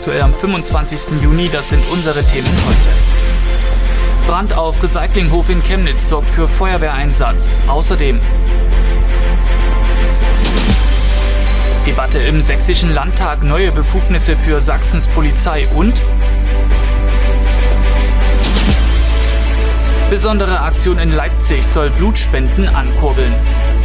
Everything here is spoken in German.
aktuell am 25. Juni. Das sind unsere Themen heute. Brand auf Recyclinghof in Chemnitz sorgt für Feuerwehreinsatz. Außerdem Debatte im Sächsischen Landtag, neue Befugnisse für Sachsens Polizei und besondere Aktion in Leipzig soll Blutspenden ankurbeln.